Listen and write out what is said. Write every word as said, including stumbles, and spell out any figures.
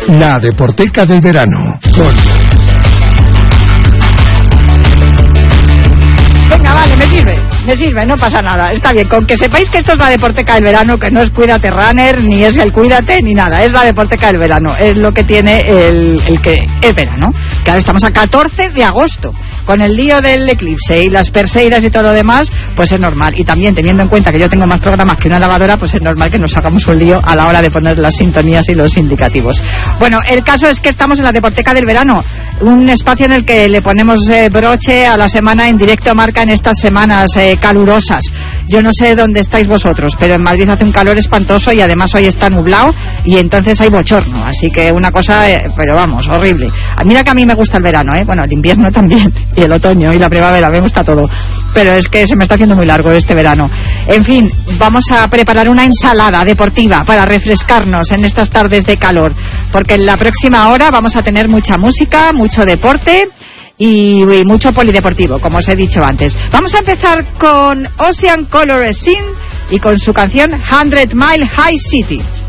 La Deporteca del Verano. Con... Venga, vale, me sirve, me sirve, no pasa nada, está bien, con que sepáis que esto es la Deporteca del Verano, que no es Cuídate Runner, ni es el Cuídate, ni nada, es la Deporteca del Verano, es lo que tiene el, el que es verano, que ahora estamos a catorce de agosto, con el lío del eclipse y las perseidas y todo lo demás, pues es normal, y también teniendo en cuenta que yo tengo más programas que una lavadora, pues es normal que nos hagamos un lío a la hora de poner las sintonías y los indicativos. Bueno, el caso es que estamos en la Deporteca del Verano, un espacio en el que le ponemos eh, broche a la semana en directo Marca en estas semanas eh, calurosas. Yo no sé dónde estáis vosotros, pero en Madrid hace un calor espantoso y además hoy está nublado y entonces hay bochorno, así que una cosa, eh, pero vamos, horrible. Mira que a mí me gusta el verano, ¿eh? Bueno, el invierno también, y el otoño y la primavera, me gusta todo, pero es que se me está haciendo muy largo este verano. En fin, vamos a preparar una ensalada deportiva para refrescarnos en estas tardes de calor, porque en la próxima hora vamos a tener mucha música, mucho deporte y, y mucho polideportivo, como os he dicho antes. Vamos a empezar con Ocean Color Scene y con su canción Hundred Mile High City.